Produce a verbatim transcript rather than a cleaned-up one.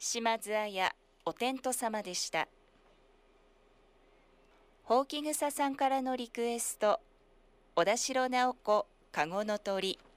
島津綾お天道様でした。ほうきぐささんからのリクエスト、小田代直子、かごの鳥。